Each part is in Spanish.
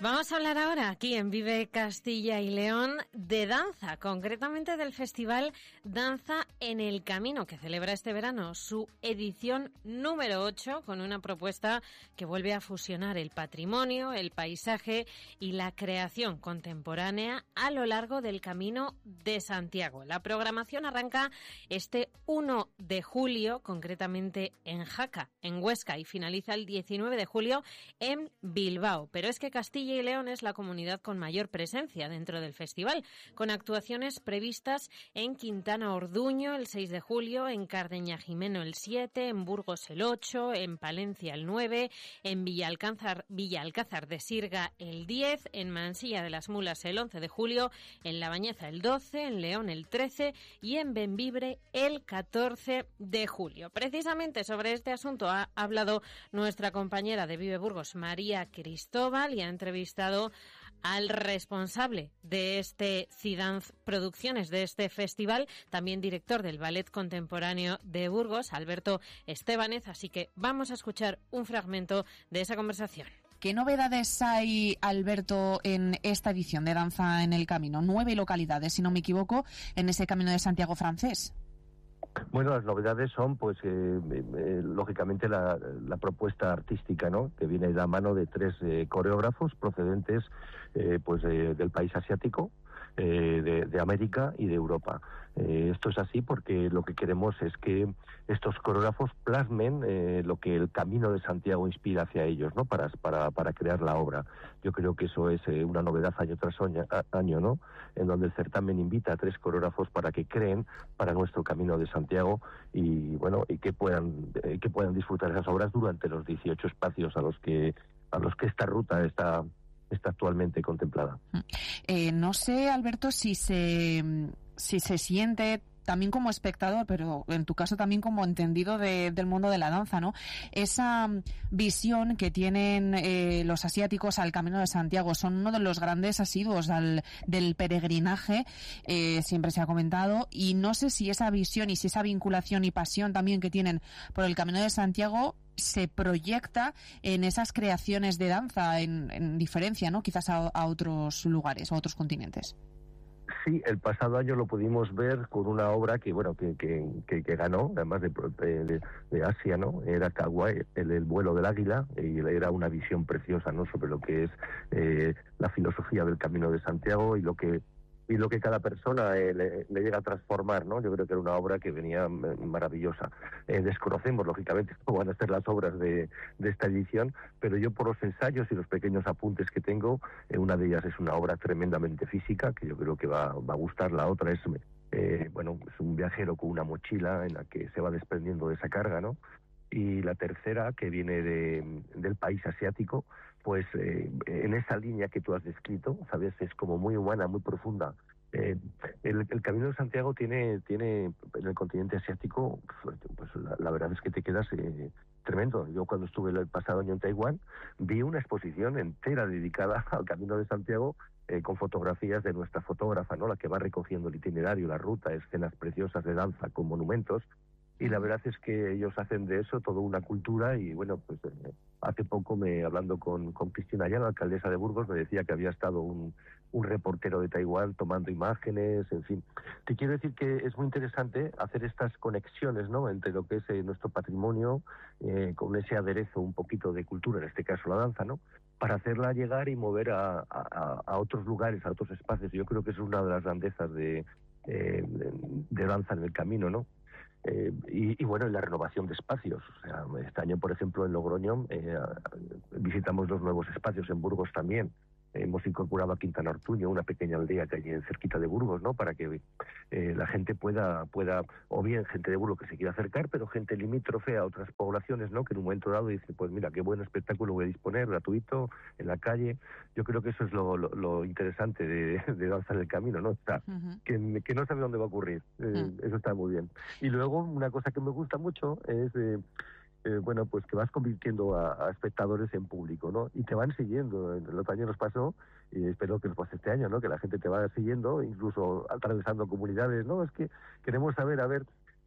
Vamos a hablar ahora aquí en Vive Castilla y León de danza, concretamente del Festival Danza en el Camino, que celebra este verano su edición número 8 con una propuesta que vuelve a fusionar el patrimonio, el paisaje y la creación contemporánea a lo largo del Camino de Santiago. La programación arranca este 1 de julio, concretamente en Jaca, en Huesca, y finaliza el 19 de julio en Bilbao. Pero es que Castilla y León es la comunidad con mayor presencia dentro del festival, con actuaciones previstas en Quintana Orduño el 6 de julio, en Cardeña-Jimeno el 7, en Burgos el 8, en Palencia el 9, en Villalcázar de Sirga el 10, en Mansilla de las Mulas el 11 de julio, en La Bañeza el 12, en León el 13 y en Bembibre el 14 de julio. Precisamente sobre este asunto ha hablado nuestra compañera de Vive Burgos, María Cristóbal, y ha entrevistado al responsable de este Cidance Producciones, de este festival, también director del Ballet Contemporáneo de Burgos, Alberto Estebanez. Así que vamos a escuchar un fragmento de esa conversación. ¿Qué novedades hay, Alberto, en esta edición de Danza en el Camino? 9 localidades, si no me equivoco, en ese Camino de Santiago francés. Bueno, las novedades son, pues, lógicamente la propuesta artística, ¿no?, que viene de la mano de 3 coreógrafos procedentes, del país asiático, de América y de Europa. Esto es así porque lo que queremos es que estos coreógrafos plasmen lo que el Camino de Santiago inspira hacia ellos, ¿no?, para crear la obra. Yo creo que eso es una novedad año tras año, ¿no?, en donde el certamen invita a 3 coreógrafos para que creen para nuestro Camino de Santiago y bueno, y que puedan disfrutar esas obras durante los 18 espacios a los que esta ruta está actualmente contemplada. No sé, Alberto, si se siente también como espectador, pero en tu caso también como entendido del mundo de la danza, ¿no?, esa visión que tienen los asiáticos al Camino de Santiago. Son uno de los grandes asiduos del peregrinaje, siempre se ha comentado, y no sé si esa visión y si esa vinculación y pasión también que tienen por el Camino de Santiago se proyecta en esas creaciones de danza en diferencia, ¿no?, quizás a otros lugares, a otros continentes. Sí, el pasado año lo pudimos ver con una obra que ganó, además de Asia, ¿no? Era Kauai, el vuelo del águila, y era una visión preciosa, ¿no?, sobre lo que es la filosofía del Camino de Santiago y lo que cada persona le llega a transformar, ¿no? Yo creo que era una obra que venía maravillosa. Desconocemos, lógicamente, cómo van a ser las obras de esta edición, pero yo, por los ensayos y los pequeños apuntes que tengo, una de ellas es una obra tremendamente física, que yo creo que va a gustar. La otra es un viajero con una mochila en la que se va desprendiendo de esa carga, ¿no? Y la tercera, que viene del país asiático, pues en esa línea que tú has descrito, ¿sabes?, es como muy humana, muy profunda. El Camino de Santiago tiene en el continente asiático, pues la verdad es que te quedas tremendo. Yo, cuando estuve el pasado año en Taiwán, vi una exposición entera dedicada al Camino de Santiago, con fotografías de nuestra fotógrafa, ¿no?, la que va recogiendo el itinerario, la ruta, escenas preciosas de danza con monumentos. Y la verdad es que ellos hacen de eso toda una cultura. Y bueno, pues hace poco, hablando con Cristina Ayala, la alcaldesa de Burgos, me decía que había estado un reportero de Taiwán tomando imágenes, en fin. Te quiero decir que es muy interesante hacer estas conexiones, ¿no?, entre lo que es nuestro patrimonio, con ese aderezo un poquito de cultura, en este caso la danza, ¿no?, para hacerla llegar y mover a otros lugares, a otros espacios. Yo creo que es una de las grandezas de danza en el camino, ¿no? Y bueno, la renovación de espacios. O sea, este año, por ejemplo, en Logroño visitamos los nuevos espacios, en Burgos también. Hemos incorporado a Quintana Ortuño, una pequeña aldea que hay cerquita de Burgos, ¿no?, para que la gente pueda, o bien gente de Burgos que se quiera acercar, pero gente limítrofe a otras poblaciones, ¿no?, que en un momento dado dice, pues mira, qué buen espectáculo voy a disponer, gratuito, en la calle. Yo creo que eso es lo interesante de Danza en el Camino, ¿no? O sea, que no sabe dónde va a ocurrir. Eso está muy bien. Y luego, una cosa que me gusta mucho es pues que vas convirtiendo a espectadores en público, ¿no? Y te van siguiendo. El otro año nos pasó, y espero que nos pase este año, ¿no?, que la gente te va siguiendo, incluso atravesando comunidades, ¿no? Es que queremos saber,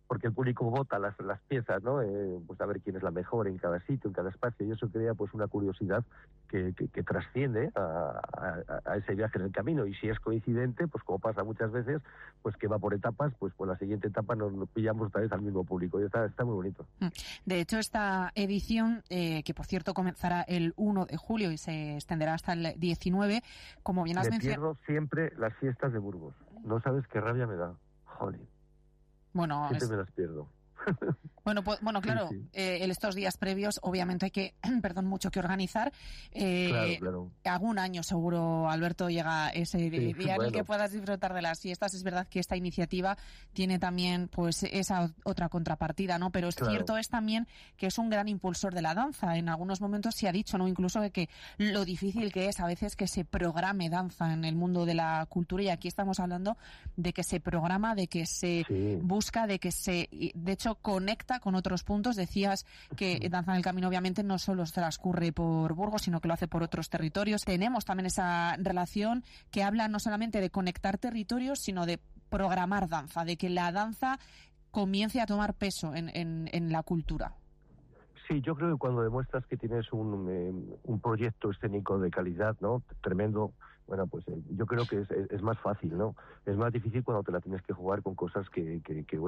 porque el público vota las piezas, ¿no? Pues a ver quién es la mejor en cada sitio, en cada espacio, y eso crea pues una curiosidad que trasciende a ese viaje en el camino. Y si es coincidente, pues como pasa muchas veces, pues que va por etapas, pues por la siguiente etapa nos pillamos otra vez al mismo público, y está muy bonito. De hecho, esta edición, que por cierto comenzará el 1 de julio y se extenderá hasta el 19, como bien has mencionado... Me pierdo siempre las fiestas de Burgos. No sabes qué rabia me da. Jolín. Bueno, siempre me las pierdo. Bueno, claro, sí. Estos días previos obviamente hay que, mucho que organizar. Claro. Algún año seguro, Alberto, llega ese día en el que bueno. puedas disfrutar de las fiestas. Es verdad que esta iniciativa tiene también pues esa otra contrapartida, ¿no? Pero cierto es también que es un gran impulsor de la danza. En algunos momentos se ha dicho, ¿no? Incluso de que lo difícil que es a veces que se programe danza en el mundo de la cultura, y aquí estamos hablando de que se programa, de que se busca, de que de hecho conecta con otros puntos. Decías que Danza en el Camino obviamente no solo transcurre por Burgos, sino que lo hace por otros territorios. Tenemos también esa relación que habla no solamente de conectar territorios, sino de programar danza, de que la danza comience a tomar peso en la cultura. Sí, yo creo que cuando demuestras que tienes un proyecto escénico de calidad, ¿no? Tremendo, bueno, pues yo creo que es más fácil, ¿no? Es más difícil cuando te la tienes que jugar con cosas que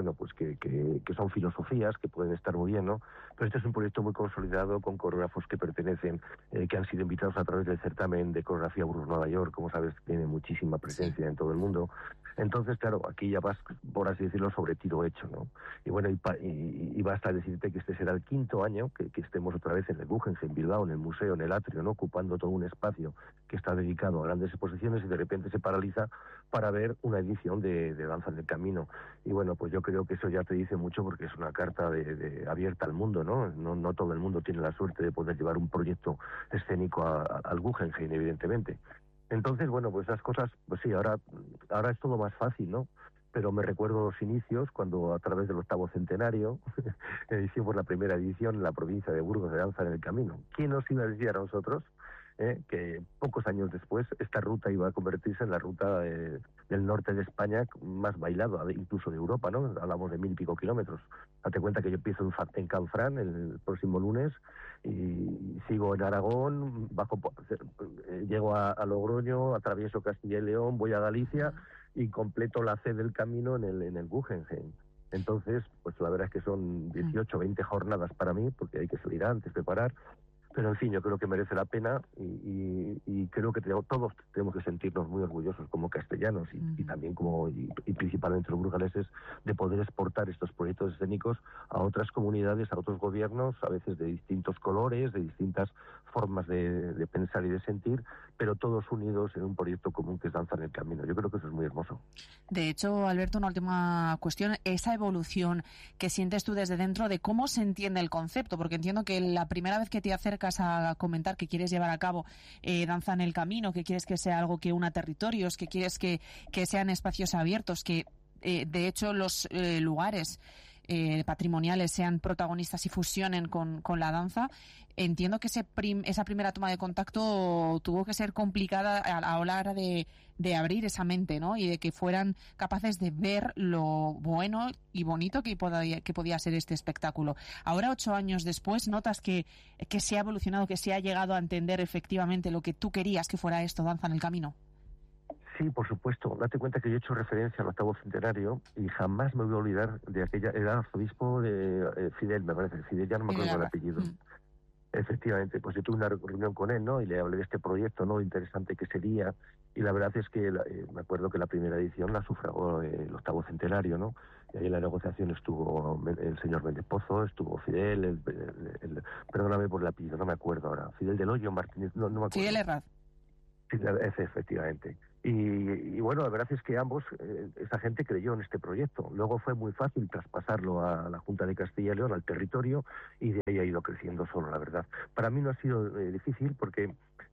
son filosofías, que pueden estar muy bien, ¿no? Pero este es un proyecto muy consolidado, con coreógrafos que pertenecen, que han sido invitados a través del certamen de coreografía Burgos Nueva York, como sabes, tiene muchísima presencia en todo el mundo. Entonces, claro, aquí ya vas, por así decirlo, sobre tiro hecho, ¿no? Y bueno, y basta decirte que este será el 5º año que estemos otra vez en el Guggenheim, en Bilbao, en el museo, en el atrio, ¿no? Ocupando todo un espacio que está dedicado a grandes exposiciones, y de repente se paraliza para ver una edición de Danza en el Camino. Y bueno, pues yo creo que eso ya te dice mucho, porque es una carta abierta al mundo, ¿no? No todo el mundo tiene la suerte de poder llevar un proyecto escénico al Guggenheim, evidentemente. Entonces, bueno, pues esas cosas, pues sí, ahora es todo más fácil, ¿no? Pero me recuerdo los inicios, cuando a través del 8º centenario hicimos la primera edición en la provincia de Burgos de Danza en el Camino. ¿Quién nos iba a decir a nosotros que pocos años después esta ruta iba a convertirse en la ruta del norte de España más bailada, incluso de Europa, ¿no? Hablamos de 1000 y pico kilómetros. Date cuenta que yo empiezo en Canfrán el próximo lunes y sigo en Aragón, llego a Logroño, atravieso Castilla y León, voy a Galicia y completo la C del camino en el Guggenheim. Entonces, pues la verdad es que son 18, 20 jornadas para mí, porque hay que salir antes, preparar. Pero en fin, yo creo que merece la pena y creo que todos tenemos que sentirnos muy orgullosos como castellanos y también y principalmente los burgaleses, de poder exportar estos proyectos escénicos a otras comunidades, a otros gobiernos, a veces de distintos colores, de distintas formas de pensar y de sentir, pero todos unidos en un proyecto común que es Danza en el Camino. Yo creo que eso es muy hermoso. De hecho, Alberto, una última cuestión, esa evolución que sientes tú desde dentro de cómo se entiende el concepto, porque entiendo que la primera vez que te acercas a comentar que quieres llevar a cabo Danza en el Camino, que quieres que sea algo que una territorios, que quieres que sean espacios abiertos, que de hecho los lugares patrimoniales sean protagonistas y fusionen con la danza. Entiendo que esa primera toma de contacto tuvo que ser complicada a la hora de abrir esa mente, ¿no? Y de que fueran capaces de ver lo bueno y bonito que podía ser este espectáculo. Ahora, 8 años después, ¿notas que se ha evolucionado, que se ha llegado a entender efectivamente lo que tú querías que fuera esto, Danza en el Camino? Sí, por supuesto. Date cuenta que yo he hecho referencia al 8º centenario y jamás me voy a olvidar de aquella... Era arzobispo de Fidel, me parece. Fidel, ya no me acuerdo el apellido. Efectivamente, pues yo tuve una reunión con él, ¿no? Y le hablé de este proyecto, ¿no? Interesante que sería. Y la verdad es que me acuerdo que la primera edición la sufragó el 8º centenario, ¿no? Y ahí en la negociación estuvo el señor Méndez Pozo, estuvo Fidel, perdóname por el apellido, no me acuerdo ahora. Fidel del Hoyo Martínez, no me acuerdo. Fidel Herrad. Sí, efectivamente. Y bueno, la verdad es que ambos, esa gente creyó en este proyecto. Luego fue muy fácil traspasarlo a la Junta de Castilla y León, al territorio, y de ahí ha ido creciendo solo, la verdad. Para mí no ha sido difícil porque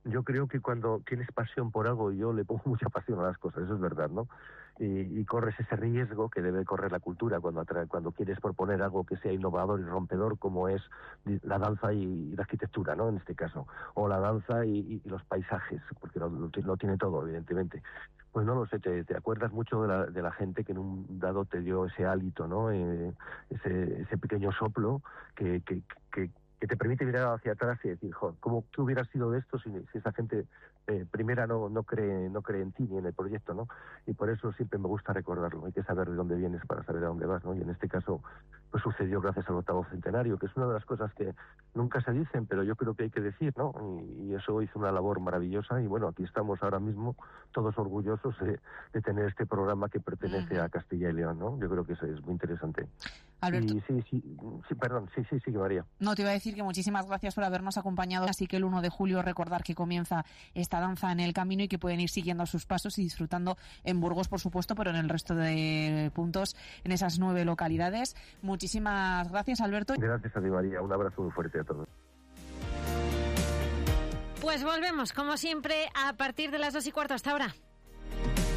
Yo creo que cuando tienes pasión por algo, yo le pongo mucha pasión a las cosas, eso es verdad, ¿no? Y corres ese riesgo que debe correr la cultura cuando quieres proponer algo que sea innovador y rompedor, como es la danza y la arquitectura, ¿no? En este caso, o la danza y los paisajes, porque lo tiene todo, evidentemente. Pues no lo sé, te acuerdas mucho de la gente que en un dado te dio ese hálito, ¿no? Ese pequeño soplo que te permite mirar hacia atrás y decir, joder, ¿qué hubiera sido de esto si esa gente primera no cree en ti ni en el proyecto, ¿no? Y por eso siempre me gusta recordarlo. Hay que saber de dónde vienes para saber a dónde vas, ¿no? Y en este caso, pues sucedió gracias al 8º centenario, que es una de las cosas que nunca se dicen, pero yo creo que hay que decir, ¿no? Y eso hizo una labor maravillosa. Y bueno, aquí estamos ahora mismo todos orgullosos de tener este programa que pertenece a Castilla y León, ¿no? Yo creo que eso es muy interesante. Alberto. Sí, María. No, te iba a decir que muchísimas gracias por habernos acompañado. Así que el 1 de julio recordar que comienza esta danza en el camino y que pueden ir siguiendo sus pasos y disfrutando en Burgos, por supuesto, pero en el resto de puntos, en esas 9 localidades. Muchísimas gracias, Alberto. Gracias a ti, María. Un abrazo muy fuerte a todos. Pues volvemos, como siempre, a partir de las 2:15. Hasta ahora.